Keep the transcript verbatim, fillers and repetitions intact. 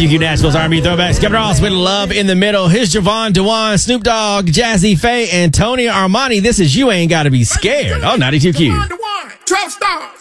ninety-two Q Nashville's R and B Throwbacks. Kevin Ross with Love in the Middle. Here's Javon Dewan, Snoop Dogg, Jazzy Faye, and Tony Armani. This is You Ain't Gotta Be Scared. Oh, ninety-two Q. Trap star.